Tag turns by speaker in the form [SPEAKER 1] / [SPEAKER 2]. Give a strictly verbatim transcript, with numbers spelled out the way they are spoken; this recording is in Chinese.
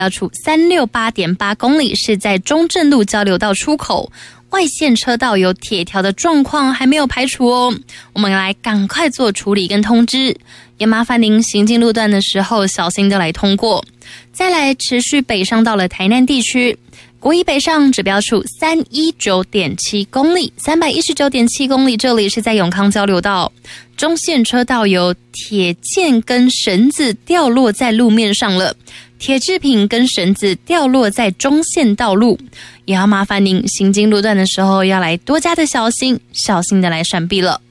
[SPEAKER 1] 要处三六八点八公里，是在中正路交流道出口。外线车道有铁条的状况还没有排除哦，我们来赶快做处理跟通知，也麻烦您行进路段的时候小心的来通过。再来持续北上到了台南地区，国一北上指标处三一九点七公里，三百一十九点七公里，这里是在永康交流道。中线车道有铁件跟绳子掉落在路面上了，铁制品跟绳子掉落在中线道路，也要麻烦您行经路段的时候要来多加的小心，小心的来闪避了。